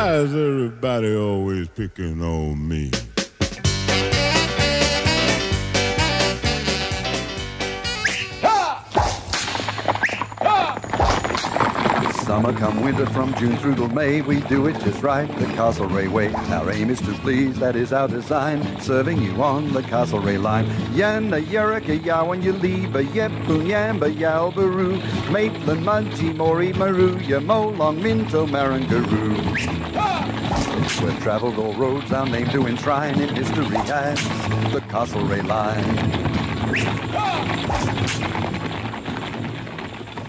Why is everybody always picking on me? Summer come winter, from June through till May, we do it just right, the Castlereagh way. Our aim is to please, that is our design, serving you on the Castlereagh line. Yanna Yerika Yawan Yaliba Yepun Yamba Yalbaru, Maitland Mudgee Mori Maru, Yamolong Minto Marangaroo. We've travelled all roads, our name to enshrine in history as the Castlereagh line.